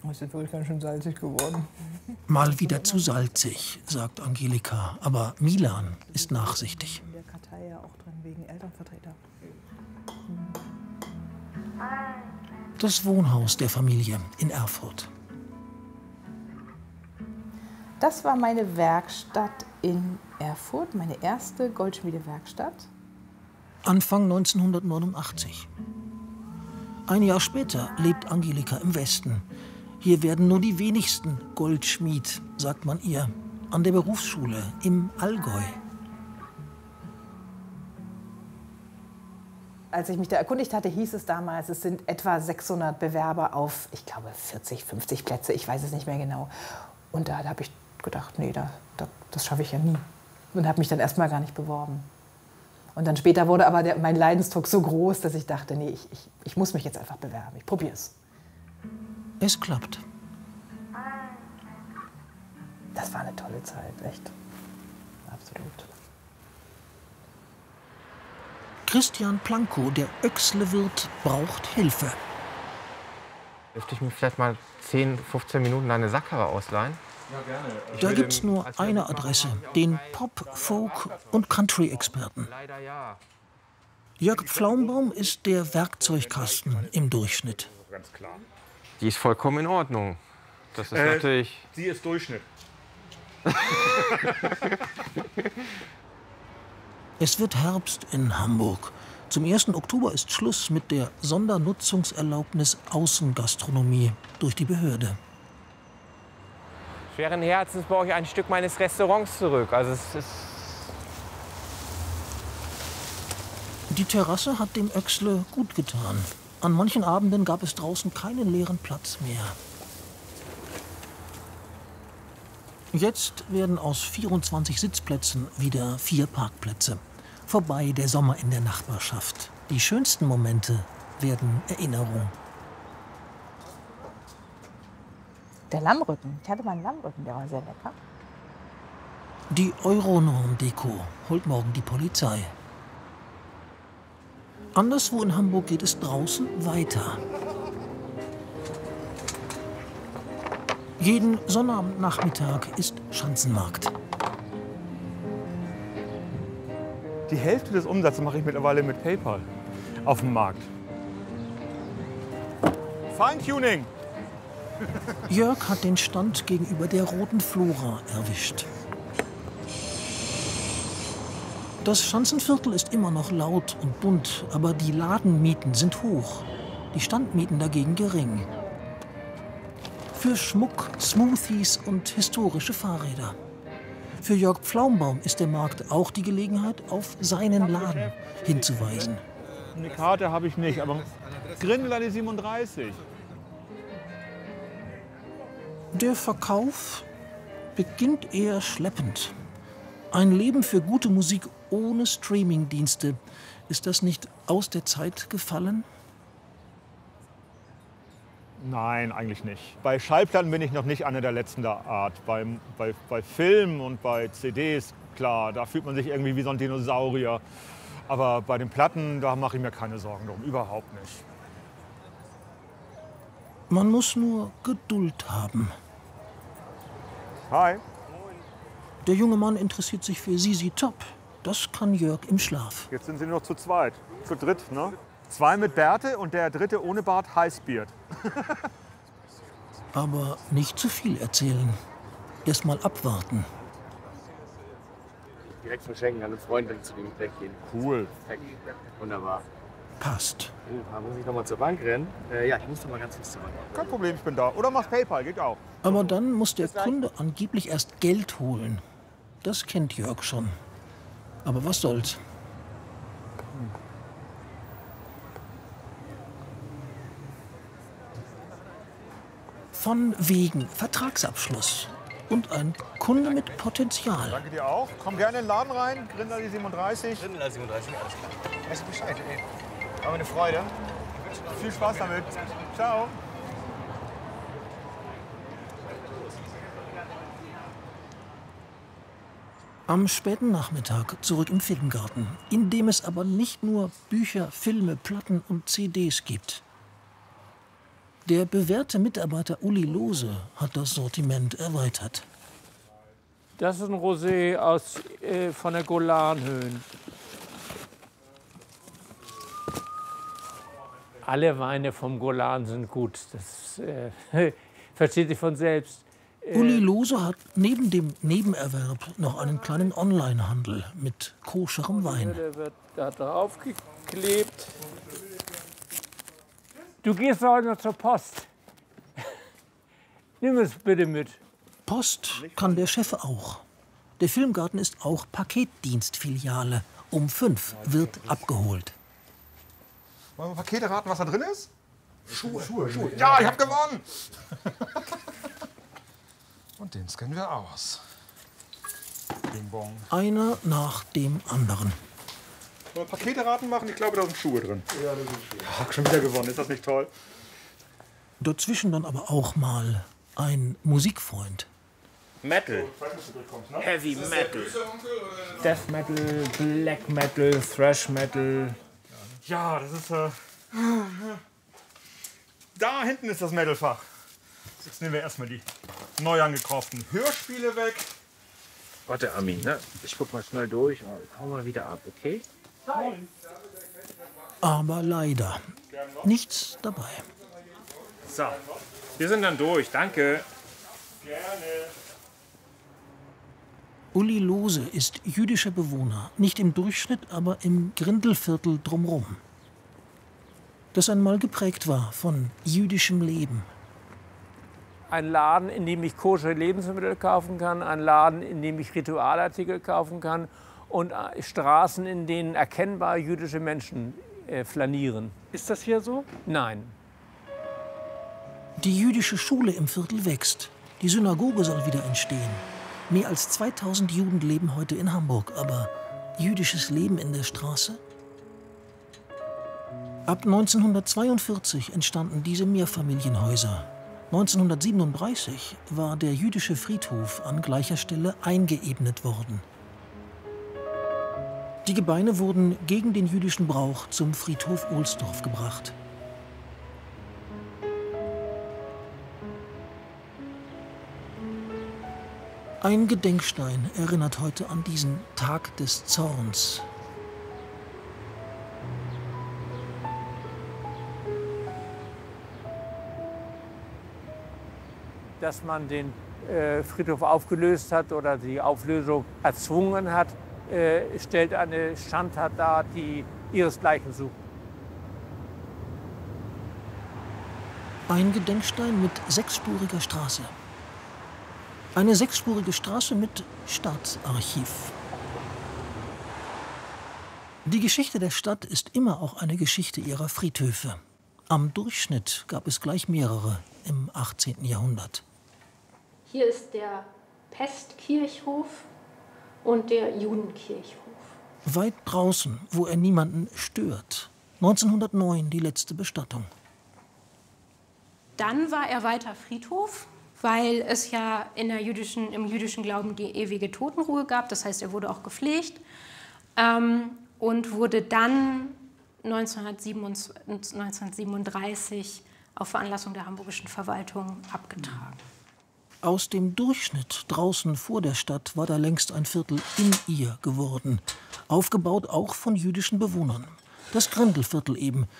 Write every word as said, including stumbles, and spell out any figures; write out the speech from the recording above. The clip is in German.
Es ist wohl ganz schön salzig geworden. Mal wieder zu salzig, sagt Angelika. Aber Milan ist nachsichtig. In der Kartei ja auch drin, wegen Elternvertreter. Das Wohnhaus der Familie in Erfurt. Das war meine Werkstatt in Erfurt, meine erste Goldschmiedewerkstatt. Anfang neunzehnhundertneunundachtzig. Ein Jahr später lebt Angelika im Westen. Hier werden nur die wenigsten Goldschmied, sagt man ihr, an der Berufsschule im Allgäu. Als ich mich da erkundigt hatte, hieß es damals, es sind etwa sechshundert Bewerber auf, ich glaube, vierzig, fünfzig Plätze, ich weiß es nicht mehr genau. Und da, da habe ich gedacht, nee, da, da, das schaffe ich ja nie. Und habe mich dann erstmal gar nicht beworben. Und dann später wurde aber der, mein Leidensdruck so groß, dass ich dachte, nee, ich, ich, ich muss mich jetzt einfach bewerben, ich probiere es. Es klappt. Das war eine tolle Zeit, echt. Absolut. Christian Plankow, der Oechsle-Wirt, braucht Hilfe. Dürfte ich mir vielleicht mal zehn, fünfzehn Minuten deine Sackkarre ausleihen? Ja, gerne. Ich Da gibt's nur eine Adresse, den Pop-, Folk- und Country-Experten. Leider ja. Jörg Pflaumbaum ist der Werkzeugkasten im Durchschnitt. Ganz klar. Die ist vollkommen in Ordnung. Das ist Äh, natürlich... Sie ist Durchschnitt. Es wird Herbst in Hamburg. Zum ersten Oktober ist Schluss mit der Sondernutzungserlaubnis Außengastronomie durch die Behörde. Schweren Herzens brauche ich ein Stück meines Restaurants zurück. Also es ist... Die Terrasse hat dem Oechsle gut getan. An manchen Abenden gab es draußen keinen leeren Platz mehr. Jetzt werden aus vierundzwanzig Sitzplätzen wieder vier Parkplätze. Vorbei der Sommer in der Nachbarschaft. Die schönsten Momente werden Erinnerung. Der Lammrücken, ich hatte mal einen Lammrücken, der war sehr lecker. Die Euronorm-Deko holt morgen die Polizei. Anderswo in Hamburg geht es draußen weiter. Jeden Sonnabendnachmittag ist Schanzenmarkt. Die Hälfte des Umsatzes mache ich mittlerweile mit PayPal auf dem Markt. Feintuning! Jörg hat den Stand gegenüber der Roten Flora erwischt. Das Schanzenviertel ist immer noch laut und bunt, aber die Ladenmieten sind hoch, die Standmieten dagegen gering. Für Schmuck, Smoothies und historische Fahrräder. Für Jörg Pflaumbaum ist der Markt auch die Gelegenheit, auf seinen Laden hinzuweisen. Eine Karte habe ich nicht, aber Grindel die siebenunddreißig. Der Verkauf beginnt eher schleppend. Ein Leben für gute Musik ohne Streamingdienste. Ist das nicht aus der Zeit gefallen? Nein, eigentlich nicht. Bei Schallplatten bin ich noch nicht einer der letzten der Art. Bei, bei, bei Filmen und bei C Ds, klar, da fühlt man sich irgendwie wie so ein Dinosaurier. Aber bei den Platten, da mache ich mir keine Sorgen drum, überhaupt nicht. Man muss nur Geduld haben. Hi. Der junge Mann interessiert sich für Sisi Top. Das kann Jörg im Schlaf. Jetzt sind sie nur zu zweit, zu dritt, ne? Zwei mit Bärte und der dritte ohne Bart, Heißbeard. Aber nicht zu viel erzählen. Erst mal abwarten. Direkt verschenken an einen Freund, wenn ich zu dem weggehen. Cool. Wunderbar. Passt. Da muss ich noch mal zur Bank rennen. Äh, ja, ich muss noch mal ganz kurz zur Bank. Kein Problem, ich bin da. Oder mach PayPal, geht auch. Aber dann muss der Kunde angeblich erst Geld holen. Das kennt Jörg schon. Aber was soll's? Von wegen Vertragsabschluss. Und ein Kunde mit Potenzial. Danke dir auch. Komm gerne in den Laden rein. Grindel die siebenunddreißig. Grindel siebenunddreißig, alles klar. Weißt du Bescheid, ey. Aber eine Freude. Viel Spaß damit. Ciao. Am späten Nachmittag zurück im Filmgarten, in dem es aber nicht nur Bücher, Filme, Platten und C Ds gibt. Der bewährte Mitarbeiter Uli Lohse hat das Sortiment erweitert. Das ist ein Rosé aus, äh, von der Golanhöhen. Alle Weine vom Golan sind gut. Das äh, versteht sich von selbst. Äh, Uli Lohse hat neben dem Nebenerwerb noch einen kleinen Onlinehandel mit koscherem Wein. Der wird da drauf geklebt. Du gehst heute noch zur Post. Nimm es bitte mit. Post kann der Chef auch. Der Filmgarten ist auch Paketdienstfiliale. Um fünf wird abgeholt. Wollen wir Pakete raten, was da drin ist? Schuhe. Schuhe. Schuhe. Ja, ich hab gewonnen! Und den scannen wir aus. Bing bong. Einer nach dem anderen. Wollen wir Pakete raten machen? Ich glaube, da sind Schuhe drin. Ja, da sind Schuhe. Ja, schon wieder gewonnen. Ist das nicht toll? Dazwischen dann aber auch mal ein Musikfreund. Metal. Heavy Metal. Death Metal, Black Metal, Thrash Metal. Ja, das ist... Äh da hinten ist das Metalfach. Jetzt nehmen wir erstmal die neu angekauften Hörspiele weg. Warte, Armin, ne? Ich guck mal schnell durch und hau mal wieder ab, okay? Aber leider nichts dabei. So, wir sind dann durch, danke. Gerne. Uli Lohse ist jüdischer Bewohner, nicht im Durchschnitt, aber im Grindelviertel drumherum, das einmal geprägt war von jüdischem Leben. Ein Laden, in dem ich koscher Lebensmittel kaufen kann, ein Laden, in dem ich Ritualartikel kaufen kann und Straßen, in denen erkennbar jüdische Menschen äh, flanieren. Ist das hier so? Nein. Die jüdische Schule im Viertel wächst. Die Synagoge soll wieder entstehen. Mehr als zweitausend Juden leben heute in Hamburg, aber jüdisches Leben in der Straße? Ab neunzehnhundertzweiundvierzig entstanden diese Mehrfamilienhäuser. neunzehnhundertsiebenunddreißig war der jüdische Friedhof an gleicher Stelle eingeebnet worden. Die Gebeine wurden gegen den jüdischen Brauch zum Friedhof Ohlsdorf gebracht. Ein Gedenkstein erinnert heute an diesen Tag des Zorns. Dass man den äh, Friedhof aufgelöst hat oder die Auflösung erzwungen hat, äh, stellt eine Schandtat dar, die ihresgleichen sucht. Ein Gedenkstein mit sechsspuriger Straße. Eine sechsspurige Straße mit Staatsarchiv. Die Geschichte der Stadt ist immer auch eine Geschichte ihrer Friedhöfe. Am Durchschnitt gab es gleich mehrere im achtzehnten Jahrhundert. Hier ist der Pestkirchhof und der Judenkirchhof. Weit draußen, wo er niemanden stört. neunzehnhundertneun die letzte Bestattung. Dann war er weiter Friedhof, weil es ja in der jüdischen, im jüdischen Glauben die ewige Totenruhe gab. Das heißt, er wurde auch gepflegt ähm, und wurde dann neunzehnhundertsiebenunddreißig auf Veranlassung der hamburgischen Verwaltung abgetragen. Aus dem Durchschnitt draußen vor der Stadt war da längst ein Viertel in ihr geworden. Aufgebaut auch von jüdischen Bewohnern. Das Grindelviertel eben,